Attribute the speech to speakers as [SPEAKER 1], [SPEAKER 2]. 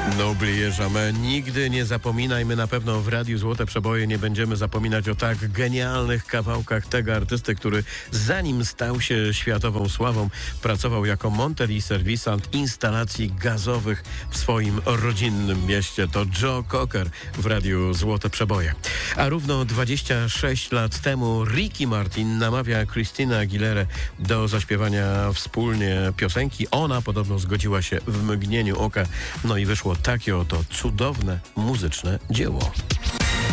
[SPEAKER 1] N'oubliez jamais, nigdy nie zapominaj. My na pewno w Radiu Złote Przeboje nie będziemy zapominać o tak genialnych kawałkach tego artysty, który zanim stał się światową sławą, pracował jako monter i serwisant instalacji gazowych w swoim rodzinnym mieście. To Joe Cocker w Radiu Złote Przeboje. A równo 26 lat temu Ricky Martin namawia Christinę Aguilerę do zaśpiewania wspólnie piosenki. Ona podobno zgodziła się w mgnieniu oka. No i wyszło takie oto cudowne muzyczne dzieło.